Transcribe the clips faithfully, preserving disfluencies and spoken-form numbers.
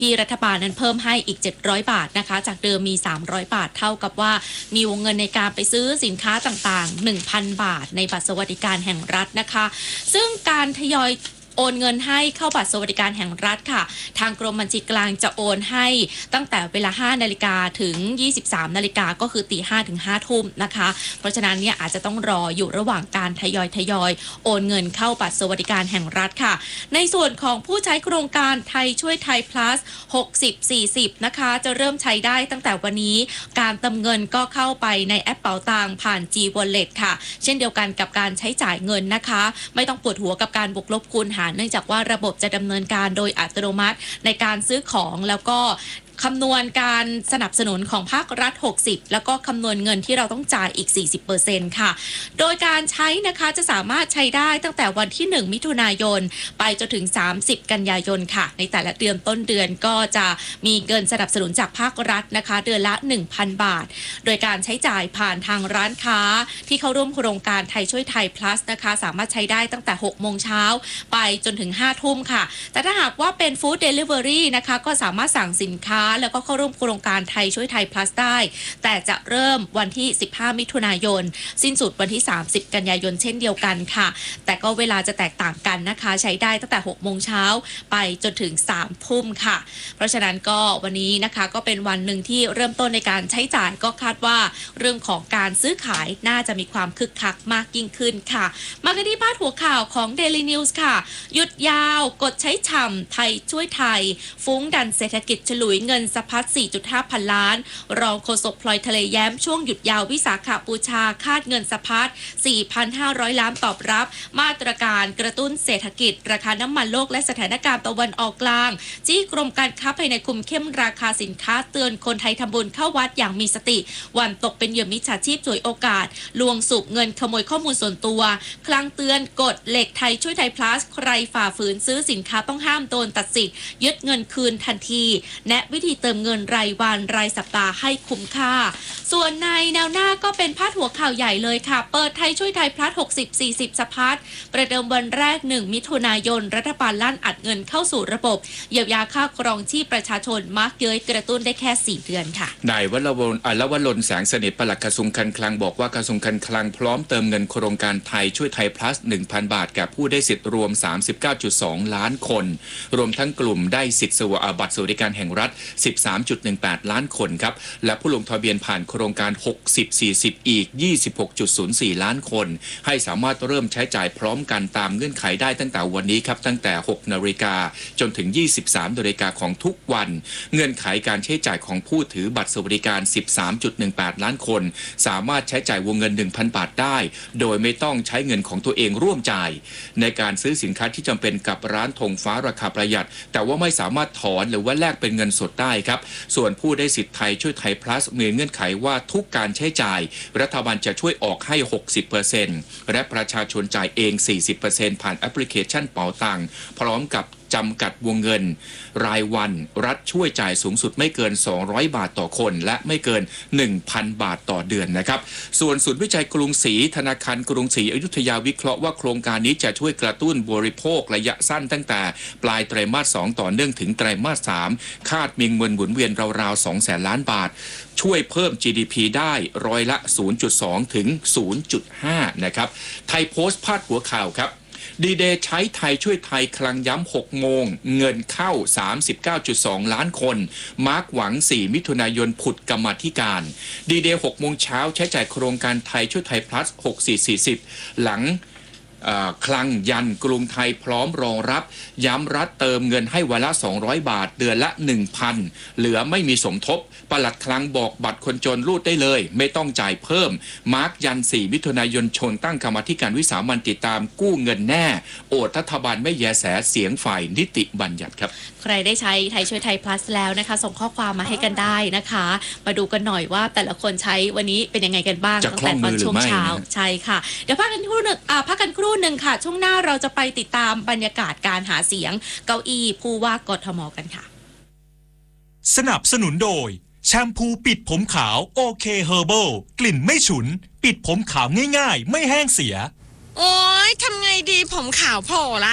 ที่รัฐบาลนั้นเพิ่มให้อีกเจ็ดร้อยบาทนะคะจากเดิมมีสามร้อยบาทเท่ากับว่ามีวงเงินในการไปซื้อสินค้าต่างๆ หนึ่งพัน บาทในบัตรสวัสดิการแห่งรัฐนะคะซึ่งการทยอยโอนเงินให้เข้าบัตรสวัสดิการแห่งรัฐค่ะทางกรมบัญชีกลางจะโอนให้ตั้งแต่เวลาห้านาฬิกาถึงยี่สิบสามนาฬิกาก็คือตีห้าถึงห้าทุ่มนะคะเพราะฉะนั้นเนี่ยอาจจะต้องรออยู่ระหว่างการทยอยทยอยโอนเงินเข้าบัตรสวัสดิการแห่งรัฐค่ะในส่วนของผู้ใช้โครงการไทยช่วยไทย plus หกสิบ สี่สิบนะคะจะเริ่มใช้ได้ตั้งแต่วันนี้การเติมเงินก็เข้าไปในแอปเป๋าตังค์ผ่าน G Wallet ค่ะเช่นเดียวกันกับการใช้จ่ายเงินนะคะไม่ต้องปวดหัวกับการบวกลบคูณหารเนื่องจากว่าระบบจะดำเนินการโดยอัตโนมัติในการซื้อของแล้วก็คำนวณการสนับสนุนของภาครัฐหกสิบแล้วก็คำนวณเงินที่เราต้องจ่ายอีก สี่สิบเปอร์เซ็นต์ ค่ะโดยการใช้นะคะจะสามารถใช้ได้ตั้งแต่วันที่หนึ่งมิถุนายนไปจนถึงสามสิบกันยายนค่ะในแต่ละเดือนต้นเดือนก็จะมีเงินสนับสนุนจากภาครัฐนะคะเดือนละ หนึ่งพัน บาทโดยการใช้จ่ายผ่านทางร้านค้าที่เข้าร่วมโครงการไทยช่วยไทย plus นะคะสามารถใช้ได้ตั้งแต่หกโมงเช้าไปจนถึงห้าทุ่มค่ะแต่ถ้าหากว่าเป็น food delivery นะคะก็สามารถสั่งสินค้าแล้วก็เข้าร่วมโครงการไทยช่วยไทย plus ได้แต่จะเริ่มวันที่สิบห้ามิถุนายนสิ้นสุดวันที่สามสิบกันยายนเช่นเดียวกันค่ะแต่ก็เวลาจะแตกต่างกันนะคะใช้ได้ตั้งแต่หกโมงเช้าไปจนถึงสามทุ่มค่ะเพราะฉะนั้นก็วันนี้นะคะก็เป็นวันหนึ่งที่เริ่มต้นในการใช้จ่ายก็คาดว่าเรื่องของการซื้อขายน่าจะมีความคึกคักมากยิ่งขึ้นค่ะมากันที่พาดหัวข่าวของ Daily News ค่ะหยุดยาวกดใช้ฉ่ำไทยช่วยไทยฟุ้งดันเศรษฐกิจฉลุยเงินสะพัด สี่จุดห้า พันล้านรองโฆษกพลอยทะเลแย้มช่วงหยุดยาววิสาขบูชาคาดเงินสะพัด สี่พันห้าร้อย ล้านตอบรับมาตรการกระตุ้นเศรษฐกิจราคาน้ำมันโลกและสถานการณ์ตะวันออกกลางจี้กรมการค้าภายในคุมเข้มราคาสินค้าเตือนคนไทยทำบุญเข้าวัดอย่างมีสติวันตกเป็นเหยื่อมิจฉาชีพฉวยโอกาสลวงสูบเงินขโมยข้อมูลส่วนตัวคลังเตือนกฎเหล็กไทยช่วยไทย plus ใครฝ่าฝืนซื้อสินค้าต้องห้ามโดนตัดสิทธิ์ยึดเงินคืนทันทีแนะวิธีเติมเงินรายวันรายสัปดาห์ให้คุ้มค่าส่วนในแนวหน้าก็เป็นพาดหัวข่าวใหญ่เลยค่ะเปิดไทยช่วยไทย plus หกสิบ สี่สิบสะพัดประเดิมวันแรกหนึ่งมิถุนายนรัฐบาลลั่นอัดเงินเข้าสู่ระบบเยียวยาค่าครองชีพประชาชนมาร์กเย้ยกระตุ้นได้แค่สี่เดือนค่ะนายวรวรอลวรนแสงสนิทปลัดกระทรวงการคลังบอกว่ากระทรวงการคลังพร้อมเติมเงินโครงการไทยช่วยไทย plus หนึ่งพัน บาทแก่ผู้ได้สิทธิ์รวม สามสิบเก้าจุดสอง ล้านคนรวมทั้งกลุ่มได้สิทธิ์สวบัตรสวัสดิการแห่งรัฐ สิบสามจุดหนึ่งแปด ล้านคนครับและผู้ลงทะเบียนผ่านโครงการหกสิบ สี่สิบอีก ยี่สิบหกจุดศูนย์สี่ ล้านคนให้สามารถเริ่มใช้จ่ายพร้อมกันตามเงื่อนไขได้ตั้งแต่วันนี้ครับตั้งแต่หกนาฬิกาจนถึงยี่สิบสามนาฬิกาของทุกวันเงื่อนไขการใช้จ่ายของผู้ถือบัตรสวัสดิการ สิบสามจุดหนึ่งแปด ล้านคนสามารถใช้จ่ายวงเงิน หนึ่งพัน บาทได้โดยไม่ต้องใช้เงินของตัวเองร่วมจ่ายในการซื้อสินค้าที่จำเป็นกับร้านธงฟ้าราคาประหยัดแต่ว่าไม่สามารถถอนหรือว่าแลกเป็นเงินสดได้ครับส่วนผู้ได้สิทธิ์ไทยช่วยไทย plus มีเงื่อนไขว่าทุกการใช้จ่ายรัฐบาลจะช่วยออกให้ หกสิบเปอร์เซ็นต์ และประชาชนจ่ายเอง สี่สิบเปอร์เซ็นต์ ผ่านแอปพลิเคชันเป๋าตังค์พร้อมกับจำกัดวงเงินรายวันรัฐช่วยจ่ายสูงสุดไม่เกินสองร้อยบาทต่อคนและไม่เกิน หนึ่งพัน บาทต่อเดือนนะครับส่วนศูนย์วิจัยกรุงศรีธนาคารกรุงศรีอยุธยาวิเคราะห์ว่าโครงการนี้จะช่วยกระตุ้นบริโภคระยะสั้นตั้งแต่ปลายไตรมาสสองต่อเนื่องถึงไตรมาสสามคาดมีเงินหมุนเวียนราวๆ สองแสน ล้านบาทช่วยเพิ่ม จี ดี พี ได้ร้อยละ ศูนย์จุดสอง ถึง ศูนย์จุดห้า นะครับไทยโพสต์พาดหัวข่าวครับดีเดย์ใช้ไทยช่วยไทยคลังย้ำหกโมงเงินเข้า สามสิบเก้าจุดสอง ล้านคนมาร์กหวังสี่มิถุนายนผุดกรรมาธิการดีเดย์หกโมงเช้าใช้จ่ายโครงการไทยช่วยไทย plus หกสี่สี่สิบหลังคลังยันกรุงไทยพร้อมรองรับย้ำรัฐเติมเงินให้วันละสองร้อยบาทเดือนละ หนึ่งพัน เหลือไม่มีสมทบปลัดคลังบอกบัตรคนจนรูดได้เลยไม่ต้องจ่ายเพิ่มมาร์กยันสี่มิถุนายนชนตั้งกรรมาธิการวิสามัญติดตามกู้เงินแน่โอดรัฐบาลไม่แยแสเสียงฝ่ายนิติบัญญัติครับใครได้ใช้ไทยช่วยไทย plus แล้วนะคะส่งข้อความมาให้กันได้นะคะมาดูกันหน่อยว่าแต่ละคนใช้วันนี้เป็นยังไงกันบ้างตั้งแต่ตอนช่วงเช้าใช่ค่ะเดี๋ยวพักกันครู่หนึ่งอ่าพักกันครู่หนึ่งค่ะช่วงหน้าเราจะไปติดตามบรรยากาศการหาเสียงเก้าอี้ผู้ว่ากทมกันค่ะสนับสนุนโดยแชมพูปิดผมขาวโอเคเฮอร์เบิลกลิ่นไม่ฉุนปิดผมขาวง่ายๆไม่แห้งเสียโอ๊ยทำไงดีผมขาวโผล่ละ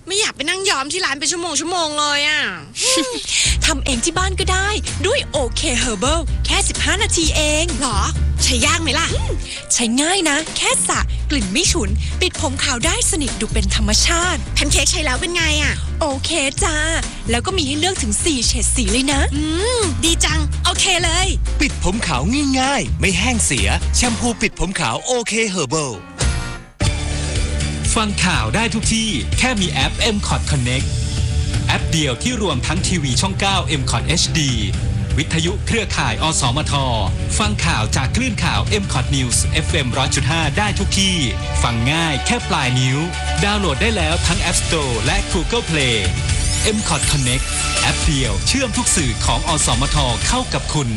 ไม่อยากไปนั่งย้อมที่ร้านเป็นชั่วโมงชั่วโมงเลยอ่ะทำเองที่บ้านก็ได้ด้วยโอเคเฮอร์เบิลแค่สิบห้านาทีเองหรอใช้ยากไหมล่ะใช้ง่ายนะ แค่สระกลิ่นไม่ฉุน ปิดผมขาวได้สนิทดูเป็นธรรมชาติแพนเค้กใช้แล้วเป็นไงอ่ะโอเคจ้า แล้วก็มีให้เลือกถึงสี่เฉดสีเลยนะอืมดีจังโอเคเลยปิดผมขาวง่ายๆไม่แห้งเสียแชมพูปิดผมขาวโอเคเฮอร์เบิลฟังข่าวได้ทุกที่แค่มีแอป เอ็ม คอท Connect แอปเดียวที่รวมทั้งทีวีช่อง เก้า เอ็ม คอท เอช ดี วิทยุเครือข่าย อสมท ฟังข่าวจากคลื่นข่าว เอ็ม คอท News เอฟ เอ็ม หนึ่งร้อยจุดห้า ได้ทุกที่ ฟังง่ายแค่ปลายนิ้ว ดาวน์โหลดได้แล้วทั้ง App Store และ Google Play เอ็ม คอท Connect แอปเดียวเชื่อมทุกสื่อของอสมทเข้ากับคุณ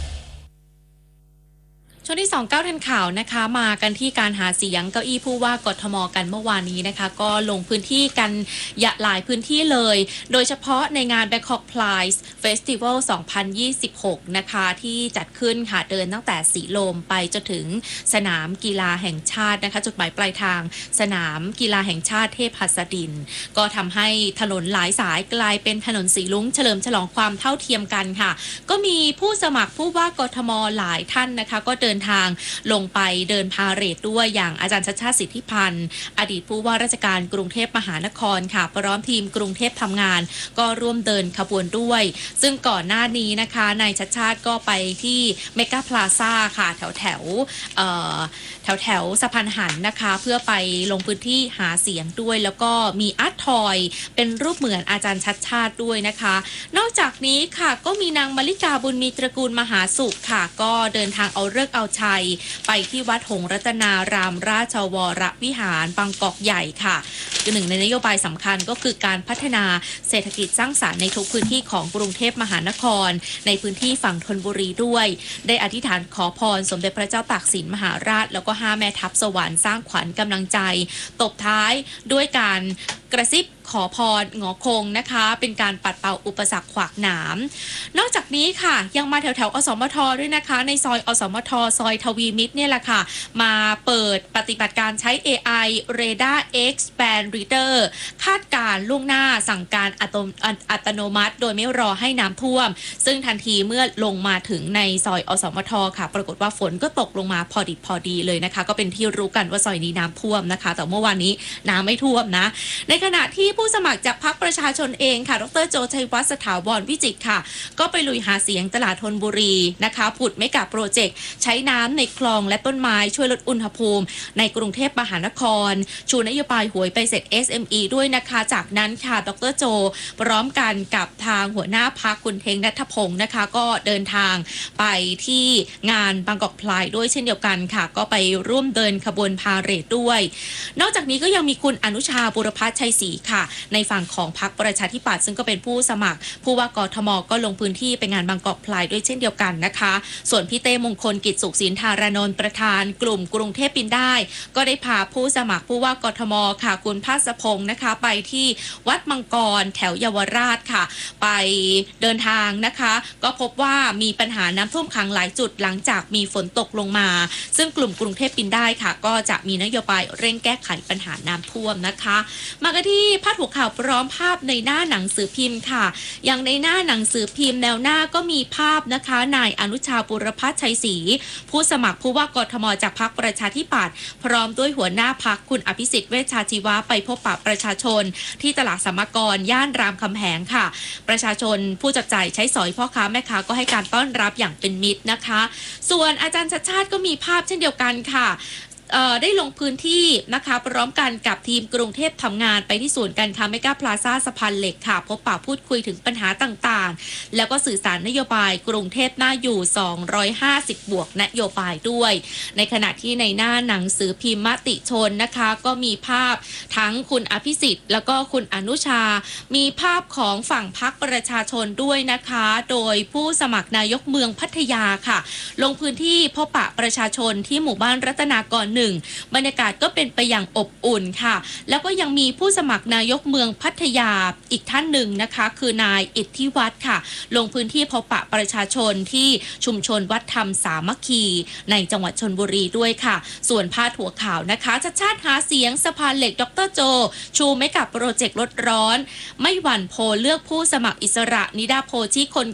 ช่วงที่สอง เก้าทันข่าวนะคะมากันที่การหาเสียงเก้าอี้ผู้ว่ากทมกันเมื่อวานนี้นะคะก็ลงพื้นที่กันหลายพื้นที่เลยโดยเฉพาะในงาน Bangkok Pride Festival สองพันยี่สิบหกนะคะที่จัดขึ้นค่ะเดินตั้งแต่สีลมไปจนถึงสนามกีฬาแห่งชาตินะคะจุดหมายปลายทางสนามกีฬาแห่งชาติเทพหัสดินก็ทำให้ถนนหลายสายกลายเป็นถนนสีลุ้งเฉลิมฉลองความเท่าเทียมกันค่ะก็มีผู้สมัครผู้ว่ากทมหลายท่านนะคะก็เดินทางลงไปเดินพาเหรดด้วยอย่างอาจารย์ชัชชาติสิทธิพันธ์อดีตผู้ว่าราชการกรุงเทพมหานครค่ะพร้อมทีมกรุงเทพทำงานก็ร่วมเดินขบวนด้วยซึ่งก่อนหน้านี้นะคะนายชัชชาติก็ไปที่เมกาพลาซ่าค่ะแถวแถวแถวแถวสะพานหันนะคะเพื่อไปลงพื้นที่หาเสียงด้วยแล้วก็มีอาร์ตทอยเป็นรูปเหมือนอาจารย์ชัชชาติด้วยนะคะนอกจากนี้ค่ะก็มีนางมลิกาบุญมีตระกูลมหาสุขค่ะก็เดินทางเอาฤกษ์เอาชัยไปที่วัดหงส์รัตนารามราชวรวิหารบางกอกใหญ่ค่ะหนึ่งในนโยบายสำคัญก็คือการพัฒนาเศรษฐกิจสร้างสรรค์ในทุกพื้นที่ของกรุงเทพมหานครในพื้นที่ฝั่งธนบุรีด้วยได้อธิษฐานขอพรสมเด็จพระเจ้าตากสินมหาราชแล้วก็ห้าแม่ทัพสวรรค์สร้างขวัญกำลังใจตบท้ายด้วยการกระซิบขอพรหงอคงนะคะเป็นการปัดเป่าอุปสรรคขวากหนามนอกจากนี้ค่ะยังมาแถวแถวอสมทด้วยนะคะในซอยอสมทซอยทวีมิตรเนี่ยแหละค่ะมาเปิดปฏิบัติการใช้ เอ ไอ Radar Expand Reader คาดการล่วงหน้าสั่งการอัตโนมัติโดยไม่รอให้น้ำท่วมซึ่งทันทีเมื่อลงมาถึงในซอยอสมทค่ะปรากฏว่าฝนก็ตกลงมาพอดิบพอดีเลยนะคะก็เป็นที่รู้กันว่าซอยนี้น้ำท่วมนะคะแต่เมื่อวานนี้น้ำไม่ท่วมนะในขณะที่ผู้สมัครจากพรรคประชาชนเองค่ะดรโจชัยวัฒน์สถาวรวิจิตรค่ะก็ไปลุยหาเสียงตลาดธนบุรีนะคะผุดเมกะโปรเจกต์ใช้น้ำในคลองและต้นไม้ช่วยลดอุณหภูมิในกรุงเทพมหานครชูนโยบายหวยไปเสร็จ เอส เอ็ม อี ด้วยนะคะจากนั้นค่ะดรโจพร้อมกันกับทางหัวหน้าพรรคคุณเทงณัฐพงศ์นะคะก็เดินทางไปที่งานบางกอกพลายด้วยเช่นเดียวกันค่ะก็ไปร่วมเดินขบวนพาเหรดด้วยนอกจากนี้ก็ยังมีคุณอนุชาบุรพัฒน์ชัยศรีค่ะในฝั่งของพรรคประชาธิปัตย์ซึ่งก็เป็นผู้สมัครผู้ว่ากทมก็ลงพื้นที่ไปงานบางกอกพลายด้วยเช่นเดียวกันนะคะส่วนพี่เต้มงคลกิจสุขศิลธารานนท์ประธานกลุ่มกรุงเทพปินได้ก็ได้พาผู้สมัครผู้ว่ากทมค่ะคุณภาสพงศ์นะคะไปที่วัดมังกรแถวเยาวราชค่ะไปเดินทางนะคะก็พบว่ามีปัญหาน้ำท่วมขังหลายจุดหลังจากมีฝนตกลงมาซึ่งกลุ่มกรุงเทพปินได้ค่ะก็จะมีนโยบายเร่งแก้ไขปัญหาน้ำท่วมนะคะมากันที่พาดหัวข่าวพร้อมภาพในหน้าหนังสือพิมพ์ค่ะอย่างในหน้าหนังสือพิมพ์แนวหน้าก็มีภาพนะคะนายอนุชาบุรพัฒน์ชัยศรีผู้สมัครผู้ว่ากทมจากพรรคประชาธิปัตย์พร้อมด้วยหัวหน้าพรรคคุณอภิสิทธิ์เวชชาชีวะไปพบปะประชาชนที่ตลาดสมกรย่านรามคำแหงค่ะประชาชนผู้จับจ่ายใช้สอยพ่อค้าแม่ค้าก็ให้การต้อนรับอย่างเป็นมิตรนะคะส่วนอาจารย์ชัชชาติก็มีภาพเช่นเดียวกันค่ะได้ลงพื้นที่นะคะพร้อมกันกับทีมกรุงเทพทำงานไปที่ศูนย์การค้าเมกาพลาซ่าสะพานเหล็กค่ะพบปะพูดคุยถึงปัญหาต่างๆแล้วก็สื่อสารนโยบายกรุงเทพน่าอยู่สองร้อยห้าสิบบวกนโยบายด้วยในขณะที่ในหน้าหนังสือพิมพ์มติชนนะคะก็มีภาพทั้งคุณอภิสิทธิ์แล้วก็คุณอนุชามีภาพของฝั่งพรรคประชาชนด้วยนะคะโดยผู้สมัครนายกเมืองพัทยาค่ะลงพื้นที่พบปะประชาชนที่หมู่บ้านรัตนากรหนึ่งบรรยากาศก็เป็นไปอย่างอบอุ่นค่ะแล้วก็ยังมีผู้สมัครนายกเมืองพัทยาอีกท่านหนึ่งนะคะคือนายอิทธิวัฒน์ค่ะลงพื้นที่พบปะประชาชนที่ชุมชนวัดธรรมสามัคคีในจังหวัดชลบุรีด้วยค่ะส่วนพาดหัวข่าวนะคะชัดชาติหาเสียงสะพานเหล็กดรโจชูไม่กับโปรเจกต์ลดร้อนไม่หวั่นโพลเลือกผู้สมัครอิสระนิดาโพชีคน